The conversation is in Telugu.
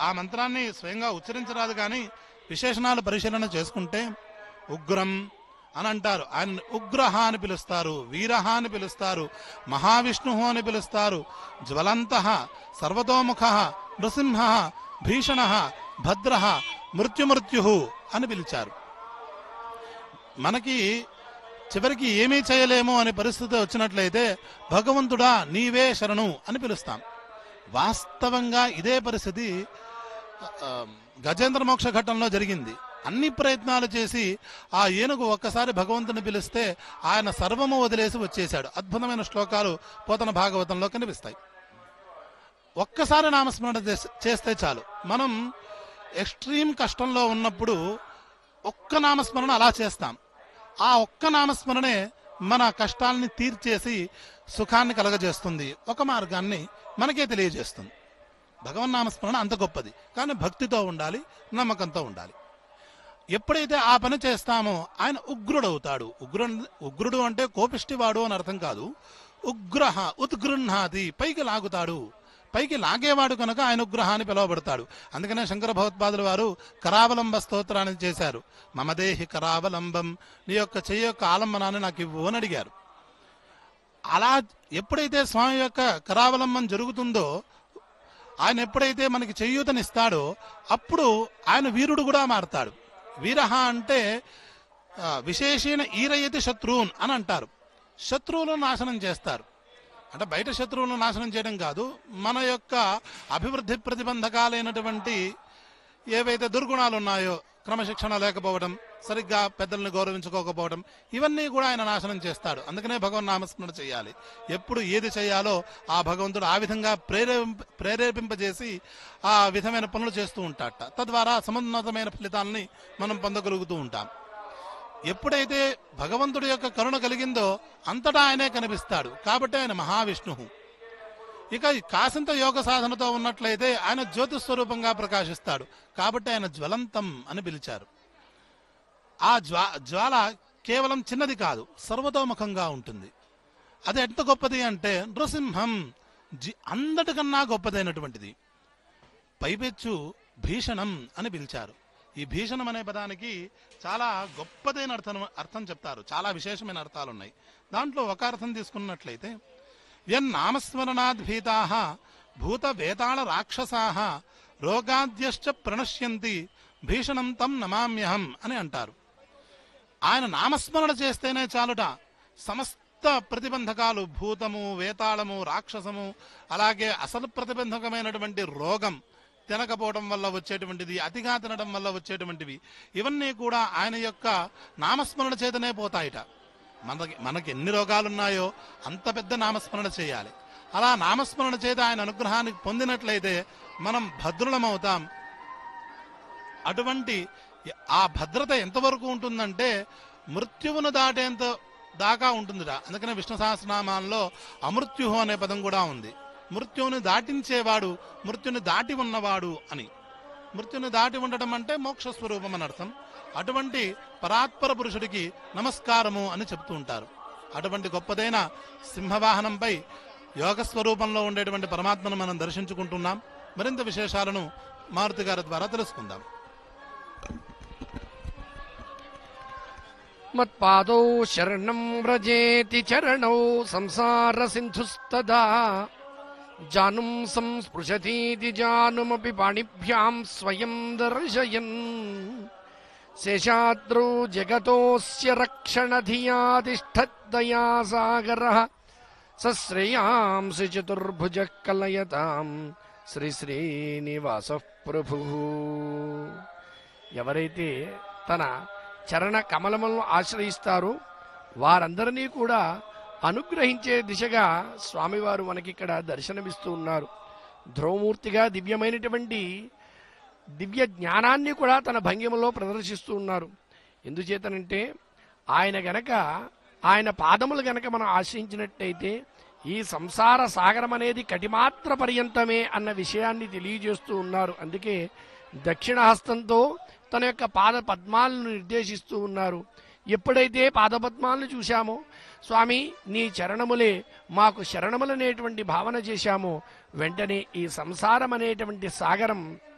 ఆ మంత్రాన్ని స్వయంగా ఉచ్చరించరాదు, కానీ విశేషణాలు పరిశీలన చేసుకుంటే ఉగ్రం అని అంటారు. ఆయన ఉగ్రహ అని పిలుస్తారు, వీరహ అని పిలుస్తారు, మహావిష్ణు అని పిలుస్తారు, జ్వలంత, సర్వతోముఖ, నృసింహ, భీషణ, భద్ర, మృత్యుమృత్యు అని పిలిచారు. మనకి చివరికి ఏమీ చేయలేము అనే పరిస్థితి వచ్చినట్లయితే భగవంతుడా నీవే శరణు అని పిలుస్తాం. వాస్తవంగా ఇదే పరిస్థితి గజేంద్ర మోక్ష ఘట్టంలో జరిగింది. అన్ని ప్రయత్నాలు చేసి ఆ ఏనుగు ఒక్కసారి భగవంతుని పిలిస్తే ఆయన సర్వము వదిలేసి వచ్చేశాడు. అద్భుతమైన శ్లోకాలు పోతన భాగవతంలో కనిపిస్తాయి. ఒక్కసారి నామస్మరణ చేస్తే చాలు. మనం ఎక్స్ట్రీమ్ కష్టంలో ఉన్నప్పుడు ఒక్క నామస్మరణ అలా చేస్తాం. ఆ ఒక్క నామస్మరణే మన కష్టాలని తీర్చేసి సుఖాన్ని కలగజేస్తుంది, ఒక మార్గాన్ని మనకే తెలియజేస్తుంది. భగవన్నామస్మరణ అంత గొప్పది, కానీ భక్తితో ఉండాలి, నమ్మకంతో ఉండాలి. ఎప్పుడైతే ఆ పని చేస్తామో ఆయన ఉగ్రుడవుతాడు. ఉగ్రుడు అంటే కోపిష్టివాడు అని అర్థం కాదు. ఉగ్రహ ఉద్గృహ్ణాతి, పైకి లాగుతాడు, పైకి లాగేవాడు కనుక ఆయన ఉగ్రహ అని పిలువబడతాడు. అందుకనే శంకర భగవత్పాదుల వారు కరావలంబ స్తోత్రాన్ని చేశారు. మమదేహి కరావలంబం, నీ యొక్క చెయ్యి యొక్క ఆలంబనాన్ని నాకు ఇవ్వు అని అడిగారు. అలా ఎప్పుడైతే స్వామి యొక్క కరావలంబం జరుగుతుందో, ఆయన ఎప్పుడైతే మనకి చేయూతనిస్తాడో అప్పుడు ఆయన వీరుడు కూడా మారతాడు. వీరహ అంటే విశేషణ ఈరయతి శత్రువున్ అని అంటారు. శత్రువులను నాశనం చేస్తారు. అంటే బయట శత్రువులను నాశనం చేయడం కాదు, మన యొక్క అభివృద్ధి ప్రతిబంధకాలైనటువంటి ఏవైతే దుర్గుణాలు ఉన్నాయో, క్రమశిక్షణ లేకపోవడం, సరిగ్గా పెద్దల్ని గౌరవించుకోకపోవడం, ఇవన్నీ కూడా ఆయన నాశనం చేస్తాడు. అందుకనే భగవన్ నామస్మరణ చేయాలి. ఎప్పుడు ఏది చేయాలో ఆ భగవంతుడు ఆ విధంగా ప్రేరేపింపజేసి ఆ విధమైన పనులు చేస్తూ ఉంటాడట. తద్వారా సమున్నతమైన ఫలితాలని మనం పొందగలుగుతూ ఉంటాం. ఎప్పుడైతే భగవంతుడి యొక్క కరుణ కలిగిందో అంతటా ఆయనే కనిపిస్తాడు. కాబట్టి ఆయన మహావిష్ణువు. ఇక కాసింత యోగ సాధనతో ఉన్నట్లయితే ఆయన జ్యోతిస్వరూపంగా ప్రకాశిస్తాడు. కాబట్టి ఆయన జ్వలంతం అని పిలిచారు. ఆ జ్వాల కేవలం చిన్నది కాదు, సర్వతోముఖంగా ఉంటుంది. అది ఎంత గొప్పది అంటే నృసింహం, అందటికన్నా గొప్పదైనటువంటిది. పైపెచ్చు భీషణం అని పిలిచారు. ఈ భీషణం అనే పదానికి చాలా గొప్పదైన అర్థం చెప్తారు. చాలా విశేషమైన అర్థాలు ఉన్నాయి. దాంట్లో ఒక అర్థం తీసుకున్నట్లయితే, యన్నామస్మరణాద్భీతాః భూత వేతాళ రాక్షసాః రోగాద్యశ్చ ప్రణశ్యంతి భీషణం తం నమామ్యహం అని అంటారు. ఆయన నామస్మరణ చేస్తేనే చాలుట సమస్త ప్రతిబంధకాలు, భూతము, వేతాళము, రాక్షసము, అలాగే అసలు ప్రతిబంధకమైనటువంటి రోగం, తినకపోవడం వల్ల వచ్చేటువంటిది, అతిగా తినడం వల్ల వచ్చేటువంటివి, ఇవన్నీ కూడా ఆయన యొక్క నామస్మరణ చేతనే పోతాయిట. మనకి ఎన్ని రోగాలున్నాయో అంత పెద్ద నామస్మరణ చేయాలి. అలా నామస్మరణ చేత ఆయన అనుగ్రహానికి పొందినట్లయితే మనం భద్రులమవుతాం. అటువంటి ఆ భద్రత ఎంతవరకు ఉంటుందంటే మృత్యువును దాటేంత దాకా ఉంటుందిట. అందుకనే విష్ణు సహస్రనామాల్లో అమృత్యుహు అనే పదం కూడా ఉంది. మృత్యువుని దాటించేవాడు, మృత్యుని దాటి ఉన్నవాడు అని. మృత్యుని దాటి ఉండటం అంటే మోక్షస్వరూపం అని అర్థం. అటువంటి పరాత్పర పురుషుడికి నమస్కారము అని చెప్తూ ఉంటారు. అటువంటి గొప్పదైన సింహవాహనంపై యోగస్వరూపంలో ఉండేటువంటి పరమాత్మను మనం దర్శించుకుంటున్నాం. మరింత విశేషాలను మారుతి గారి ద్వారా తెలుసుకుందాం. మత్పాదౌ శరణం వ్రజేతి చరణౌ సంసార సింధుస్తదా జానుం సంస్పృశతీతి జానుమపి పాణిభ్యాం స్వయం దర్శయన్ శేషాద్రౌ జగతోస్య రక్షణ ధియా తిష్ఠద్దయా సాగరః సశ్రేయాంసి చతుర్భుజః కలయతాం శ్రీ శ్రీనివాసః ప్రభుః. ఎవరైతే తన చరణ కమలములను ఆశ్రయిస్తారో వారందరినీ కూడా అనుగ్రహించే దిశగా స్వామివారు మనకిక్కడ దర్శనమిస్తూ ఉన్నారు. ధ్రువమూర్తిగా దివ్యమైనటువంటి దివ్య జ్ఞానాన్ని కూడా తన భంగిమలో ప్రదర్శిస్తూ ఉన్నారు. ఎందుచేతనంటే ఆయన పాదములు గనక మనం ఆశ్రయించినట్టయితే ఈ సంసార సాగరం అనేది కటిమాత్ర పర్యంతమే అన్న విషయాన్ని తెలియజేస్తూ ఉన్నారు. అందుకే దక్షిణ హస్తంతో తన యొక్క పాద పద్మాలను నిర్దేశిస్తూ ఉన్నారు. ఎప్పుడైతే పాదపద్మాలను చూశామో, స్వామి నీ చరణములే మాకు శరణములనేటువంటి భావన చేశామో, వెంటనే ఈ సంసారం అనేటువంటి సాగరం